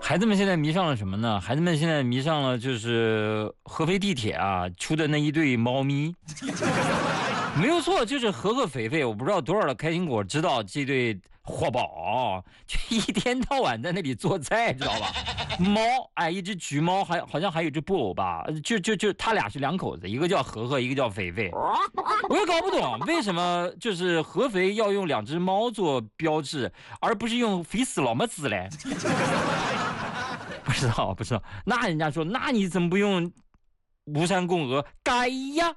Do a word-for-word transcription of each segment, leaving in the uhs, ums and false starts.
孩子们现在迷上了什么呢？孩子们现在迷上了就是合肥地铁啊出的那一对猫咪。没有错，就是和和肥肥。我不知道多少的开心果知道这对货宝，就一天到晚在那里做菜，知道吧？猫，哎，一只橘猫，还好像还有只布偶吧，就就就他俩是两口子，一个叫和和，一个叫肥肥。我也搞不懂为什么就是合肥要用两只猫做标志，而不是用肥死老么子嘞？不知道，不知道。那人家说，那你怎么不用吴山共鹅？该呀。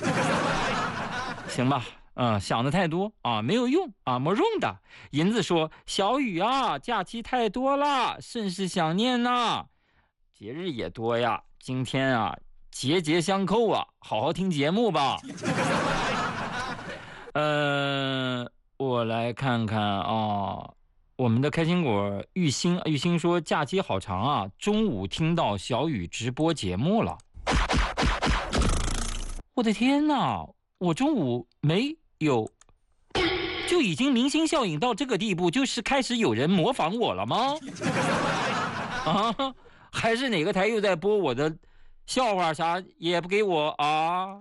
行吧，嗯，想的太多啊，没有用啊，没用的。银子说：“小雨啊，假期太多了，甚是想念呐。节日也多呀，今天啊，节节相扣啊，好好听节目吧。”呃，我来看看啊，我们的开心果玉兴，玉兴说假期好长啊，中午听到小雨直播节目了。我的天哪！我中午没有，就已经明星效应到这个地步，就是开始有人模仿我了吗？啊，还是哪个台又在播我的笑话啥也不给我啊？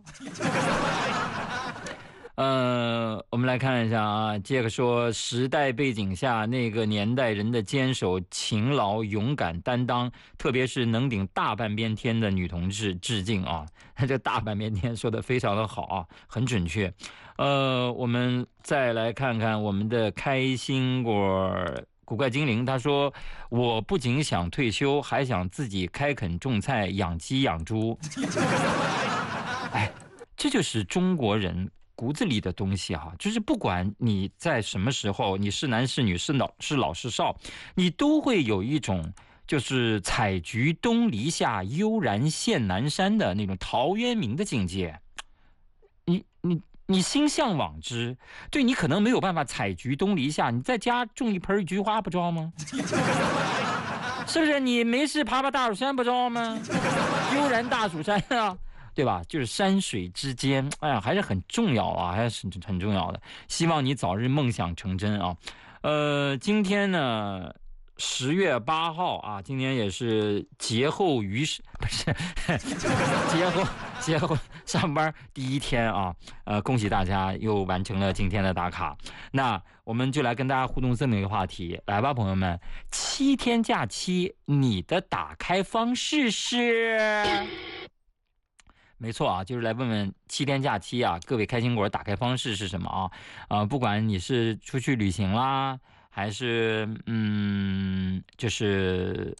呃，我们来看一下啊，这个说时代背景下那个年代人的坚守、勤劳、勇敢、担当，特别是能顶大半边天的女同志致敬啊！这大半边天说的非常的好啊，很准确。呃，我们再来看看我们的开心果古怪精灵，他说我不仅想退休，还想自己开垦种菜、养鸡养猪。哎，这就是中国人骨子里的东西哈、啊，就是不管你在什么时候，你是男是女是老是老是少，你都会有一种就是采菊东篱下，悠然见南山的那种陶渊明的境界。你你你心向往之，对，你可能没有办法采菊东篱下，你在家种一盆菊花不着吗？是不是？你没事爬爬大蜀山不着吗？悠然大蜀山啊。对吧？就是山水之间，哎呀，还是很重要啊，还是很重要的。希望你早日梦想成真啊！呃，今天呢，十月八号啊，今天也是节后余事，不是节后节后上班第一天啊，呃，恭喜大家又完成了今天的打卡。那我们就来跟大家互动这么一个话题，来吧，朋友们，七天假期，你的打开方式是？没错啊，就是来问问七天假期啊，各位开心果打开方式是什么啊？啊、呃，不管你是出去旅行啦，还是嗯，就是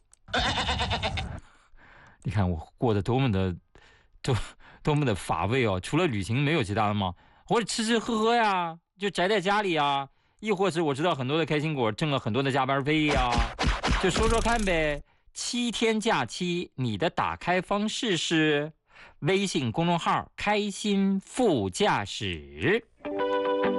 你看我过得多么的多多么的乏味哦，除了旅行没有其他的吗？或者吃吃喝喝呀，就宅在家里啊，亦或是我知道很多的开心果挣了很多的加班费呀，就说说看呗。七天假期，你的打开方式是？微信公众号开心副驾驶。